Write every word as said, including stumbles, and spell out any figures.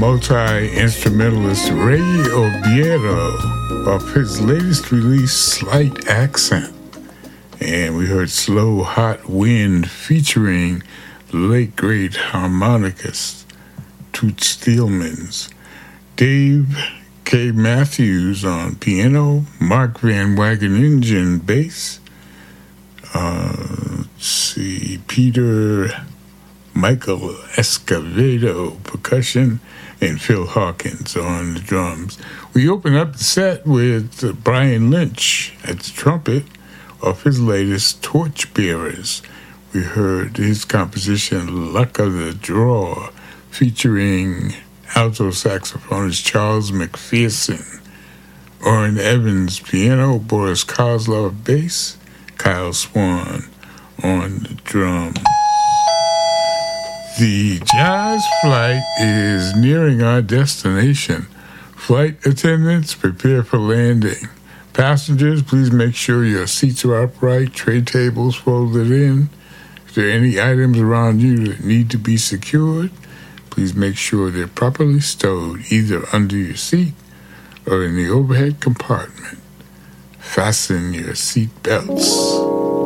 multi-instrumentalist Ray Obiero of his latest release, Slight Accent. And we heard Slow Hot Wind featuring late great harmonicist Toots Thielemans. Dave K. Matthews on piano, Mark Van Wageningen bass, uh, let's see, Peter Michael Escovedo percussion, and Phil Hawkins on the drums. We open up the set with uh, Brian Lynch at the trumpet of his latest Torchbearers. We heard his composition Luck of the Draw featuring alto saxophonist Charles McPherson, Orrin Evans piano, Boris Kozlov bass, Kyle Swan on the drums. The Jazz flight is nearing our destination. Flight attendants, prepare for landing. Passengers, please make sure your seats are upright, tray tables folded in. If there are any items around you that need to be secured, please make sure they're properly stowed either under your seat or in the overhead compartment. Fasten your seat belts.